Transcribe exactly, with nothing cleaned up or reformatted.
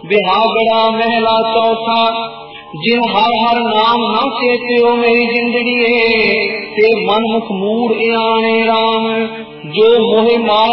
बिहागड़ा महला चौथा, जिन हर हर नाम ना चेत्यो मेरी जिंदड़िए, ते मन मुख मूड आने राम, जो मोहे मार